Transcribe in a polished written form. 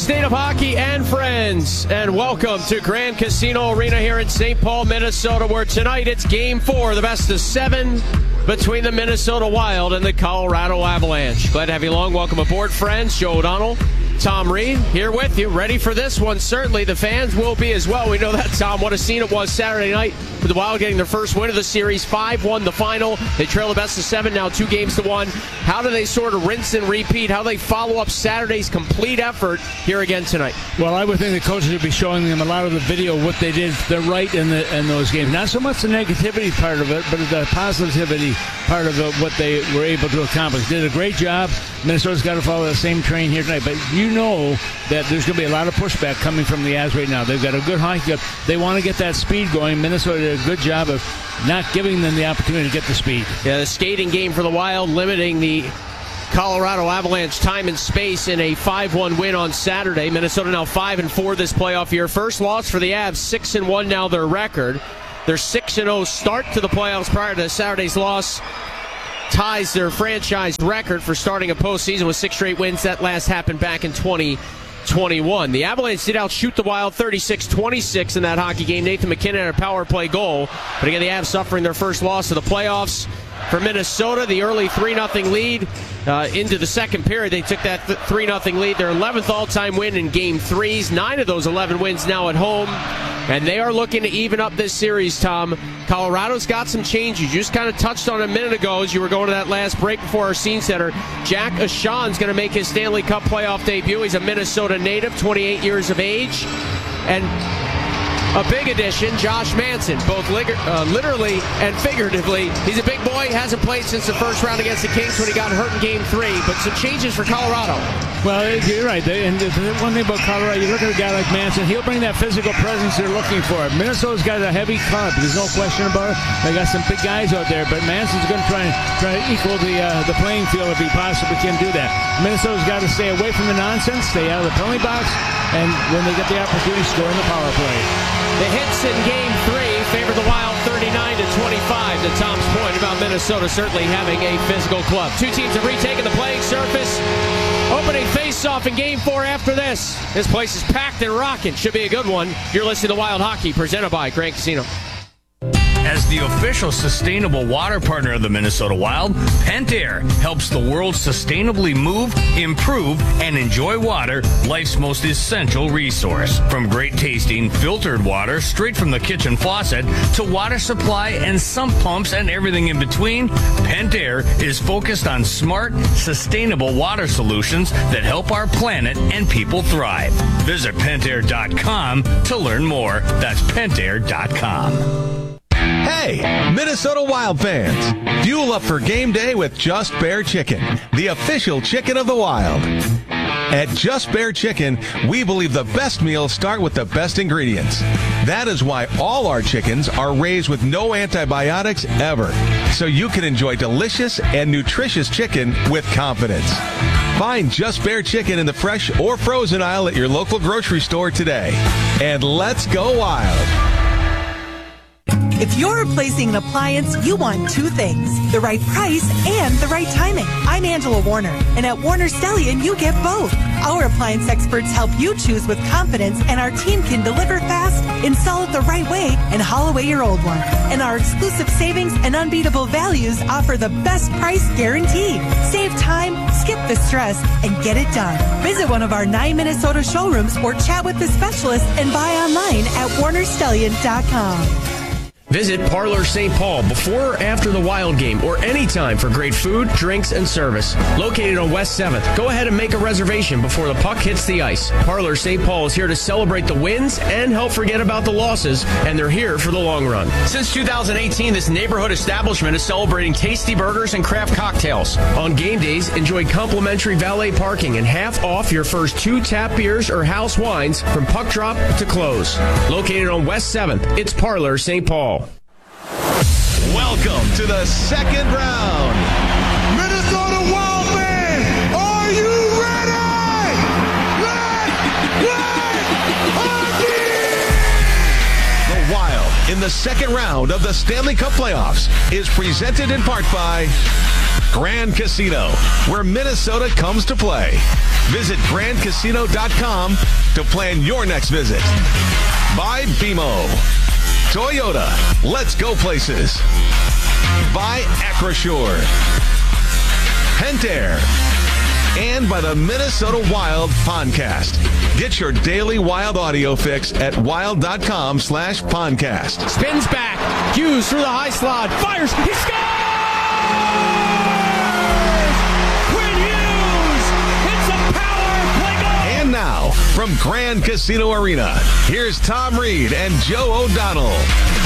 State of Hockey and friends, and welcome to Grand Casino Arena here in St. Paul, Minnesota, where tonight it's Game 4, the best of 7 between the Minnesota Wild and the Colorado Avalanche. Glad to have you along. Welcome aboard, friends. Joe O'Donnell, Tom Reed, here with you, ready for this one. Certainly the fans will be as well. We know that, Tom. What a scene it was Saturday night with the Wild getting their first win of the series. 5-1 the final. They trail the best of 7, now 2-1. How do they sort of rinse and repeat? How do they follow up Saturday's complete effort here again tonight? Well, I would think the coaches would be showing them a lot of the video of what they did the right in those games. Not so much the negativity part of it, but the positivity part of what they were able to accomplish. Did a great job. Minnesota's got to follow the same train here tonight. But you know that there's going to be a lot of pushback coming from the Avs right now. They've got a good hockey. They want to get that speed going. Minnesota did a good job of not giving them the opportunity to get the speed. Yeah, the skating game for the Wild, limiting the Colorado Avalanche time and space in a 5-1 win on Saturday. Minnesota now 5-4 this playoff year. First loss for the Avs, 6-1 now their record. Their 6-0 start to the playoffs prior to Saturday's loss ties their franchise record for starting a postseason with 6 straight wins. That last happened back in 2021. The Avalanche did outshoot the Wild 36-26 in that hockey game. Nathan MacKinnon had a power play goal. But again, the Avs suffering their first loss of the playoffs. For Minnesota, the early 3-0 lead into the second period. They took that 3-0 lead, their 11th all-time win in Game 3s. 9 of those 11 wins now at home. And they are looking to even up this series, Tom. Colorado's got some changes. You just kind of touched on it a minute ago as you were going to that last break before our scene center. Jack Ashawn's going to make his Stanley Cup playoff debut. He's a Minnesota native, 28 years of age. And a big addition, Josh Manson, both literally and figuratively. He's a big boy, hasn't played since the first round against the Kings when he got hurt in Game 3, but some changes for Colorado. Well, you're right. And the one thing about Colorado, you look at a guy like Manson, he'll bring that physical presence they're looking for. Minnesota's got a heavy club. There's no question about it. They got some big guys out there, but Manson's going to try to equal the playing field if he possibly can do that. Minnesota's got to stay away from the nonsense, stay out of the penalty box, and when they get the opportunity, score in the power play. The hits in Game 3 favor the Wild 39-25. To Tom's point about Minnesota certainly having a physical club. Two teams have retaken the playing surface. Opening face-off in Game 4 after this. This place is packed and rocking. Should be a good one. You're listening to Wild Hockey, presented by Grand Casino. As the official sustainable water partner of the Minnesota Wild, Pentair helps the world sustainably move, improve, and enjoy water, life's most essential resource. From great tasting filtered water straight from the kitchen faucet to water supply and sump pumps and everything in between, Pentair is focused on smart, sustainable water solutions that help our planet and people thrive. Visit Pentair.com to learn more. That's Pentair.com. Hey, Minnesota Wild fans, fuel up for game day with Just Bear Chicken, the official chicken of the Wild. At Just Bear Chicken, we believe the best meals start with the best ingredients. That is why all our chickens are raised with no antibiotics ever, so you can enjoy delicious and nutritious chicken with confidence. Find Just Bear Chicken in the fresh or frozen aisle at your local grocery store today. And let's go wild. If you're replacing an appliance, you want 2 things, the right price and the right timing. I'm Angela Warner, and at Warner Stellian, you get both. Our appliance experts help you choose with confidence, and our team can deliver fast, install it the right way, and haul away your old one. And our exclusive savings and unbeatable values offer the best price guaranteed. Save time, skip the stress, and get it done. Visit one of our 9 Minnesota showrooms or chat with the specialist and buy online at warnerstellian.com. Visit Parlor St. Paul before or after the Wild game or anytime for great food, drinks, and service. Located on West 7th. Go ahead and make a reservation before the puck hits the ice. Parlor St. Paul is here to celebrate the wins and help forget about the losses, and they're here for the long run. Since 2018, this neighborhood establishment is celebrating tasty burgers and craft cocktails. On game days, enjoy complimentary valet parking and half off your first 2 tap beers or house wines from puck drop to close. Located on West 7th, it's Parlor St. Paul. Welcome to the second round. Minnesota Wild fans, are you ready? The Wild in the second round of the Stanley Cup playoffs is presented in part by Grand Casino, where Minnesota comes to play. Visit grandcasino.com to plan your next visit. By BMO. Toyota, let's go places. By Acrosure. Pentair. And by the Minnesota Wild podcast. Get your daily Wild audio fix at wild.com/podcast. Spins back. Hughes through the high slot. Fires. He scores! Quinn Hughes! It's a power play goal! And now, from Grand Casino Arena, here's Tom Reed and Joe O'Donnell.